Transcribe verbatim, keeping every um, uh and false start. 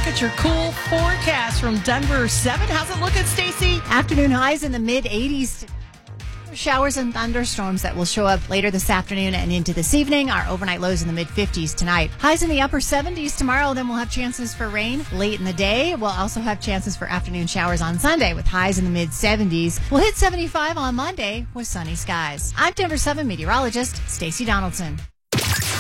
at your cool forecast from Denver seven. How's it looking, Stacy? Afternoon highs in the mid eighties. Showers and thunderstorms that will show up later this afternoon and into this evening. Our overnight lows in the mid fifties tonight. Highs in the upper seventies tomorrow. Then we'll have chances for rain late in the day. We'll also have chances for afternoon showers on Sunday with highs in the mid seventies. We'll hit seventy-five on Monday with sunny skies. I'm Denver seven meteorologist Stacy Donaldson.